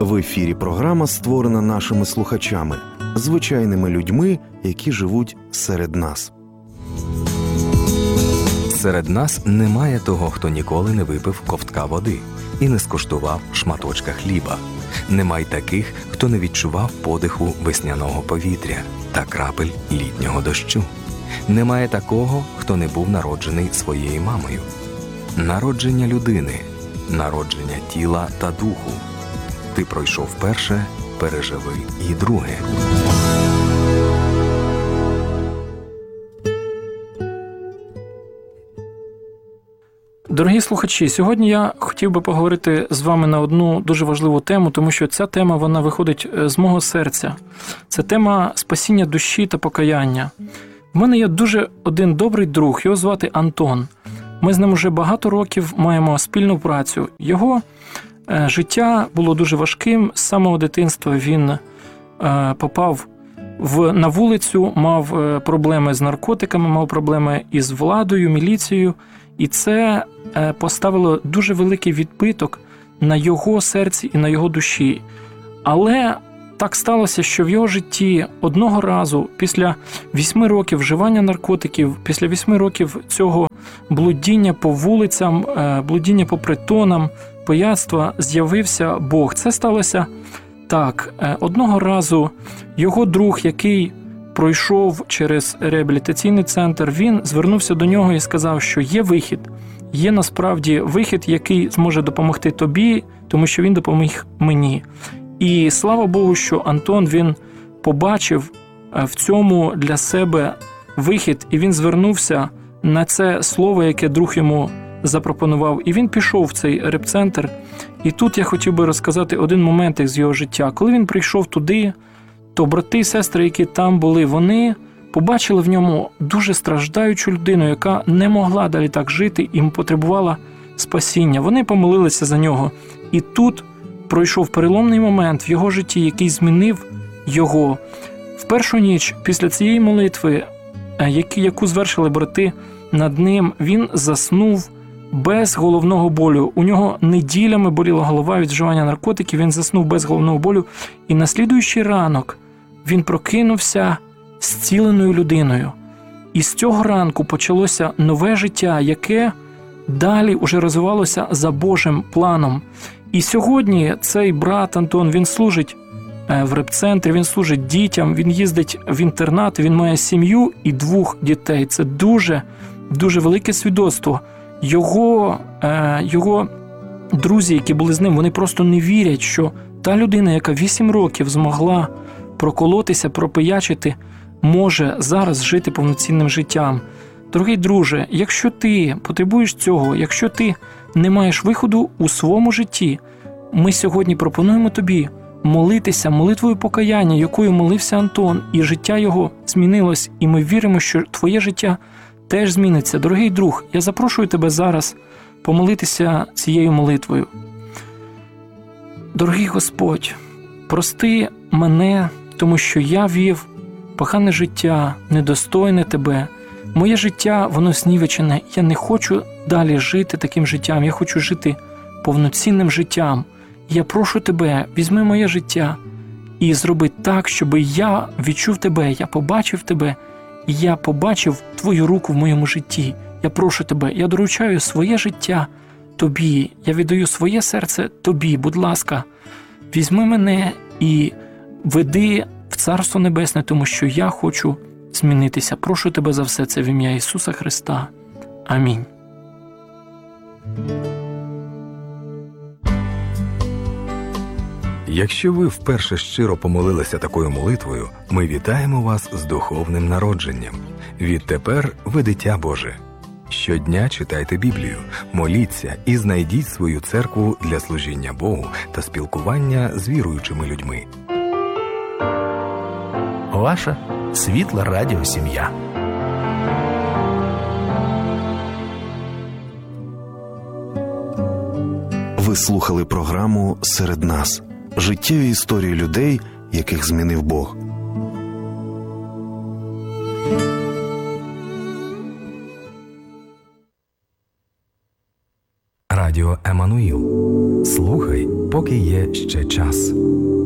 В ефірі програма, створена нашими слухачами, звичайними людьми, які живуть серед нас. Серед нас немає того, хто ніколи не випив ковтка води і не скуштував шматочка хліба. Немає таких, хто не відчував подиху весняного повітря та крапель літнього дощу. Немає такого, хто не був народжений своєю мамою. Народження людини, народження тіла та духу. Ти пройшов перше, переживи і друге. Дорогі слухачі, сьогодні я хотів би поговорити з вами на одну дуже важливу тему, тому що ця тема, вона виходить з мого серця. Це тема спасіння душі та покаяння. В мене є дуже один добрий друг, його звати Антон. Ми з ним вже багато років маємо спільну працю. Його життя було дуже важким. З самого дитинства він попав на вулицю, мав проблеми з наркотиками, мав проблеми із владою, міліцією. І це поставило дуже великий відбиток на його серці і на його душі. Але так сталося, що в його житті одного разу, після 8 років вживання наркотиків, після 8 років цього блудіння по вулицям, блудіння по притонам, пияцтва, з'явився Бог. Це сталося так. Одного разу його друг, який пройшов через реабілітаційний центр, він звернувся до нього і сказав, що є вихід. Є насправді вихід, який зможе допомогти тобі, тому що він допоміг мені. І слава Богу, що Антон, він побачив в цьому для себе вихід, і він звернувся на це слово, яке друг йому запропонував. І він пішов в цей реп-центр. І тут я хотів би розказати один момент з його життя. Коли він прийшов туди, то брати і сестри, які там були, вони побачили в ньому дуже страждаючу людину, яка не могла далі так жити і потребувала спасіння. Вони помолилися за нього. І тут пройшов переломний момент в його житті, який змінив його. В першу ніч після цієї молитви, яку звершили брати над ним, він заснув без головного болю. У нього неділями боліла голова від вживання наркотиків, він заснув без головного болю. І на слідуючий ранок він прокинувся зціленою людиною. І з цього ранку почалося нове життя, яке далі уже розвивалося за Божим планом. І сьогодні цей брат Антон, він служить в реп-центрі, він служить дітям, він їздить в інтернат, він має сім'ю і 2 дітей. Це дуже, дуже велике свідоцтво. Його друзі, які були з ним, вони просто не вірять, що та людина, яка 8 років змогла проколотися, пропиячити, може зараз жити повноцінним життям. Дорогий друже, якщо ти потребуєш цього, якщо ти не маєш виходу у своєму житті, ми сьогодні пропонуємо тобі молитися молитвою покаяння, якою молився Антон, і життя його змінилось, і ми віримо, що твоє життя теж зміниться. Дорогий друг, я запрошую тебе зараз помолитися цією молитвою. Дорогий Господь, прости мене, тому що я вів погане життя, недостойне тебе. Моє життя, воно знівечене. Я не хочу далі жити таким життям. Я хочу жити повноцінним життям. Я прошу тебе, візьми моє життя і зроби так, щоб я відчув тебе, я побачив тебе, і я побачив твою руку в моєму житті. Я прошу тебе, я доручаю своє життя тобі. Я віддаю своє серце тобі. Будь ласка, візьми мене і веди в Царство Небесне, тому що я хочу змінитися. Прошу тебе за все це в ім'я Ісуса Христа. Амінь. Якщо ви вперше щиро помолилися такою молитвою, ми вітаємо вас з духовним народженням. Відтепер ви дитя Боже. Щодня читайте Біблію, моліться і знайдіть свою церкву для служіння Богу та спілкування з віруючими людьми. Ваша світла радіосім'я. Ви слухали програму «Серед нас». Життєві історії людей, яких змінив Бог. Радіо Еммануїл. Слухай, поки є ще час.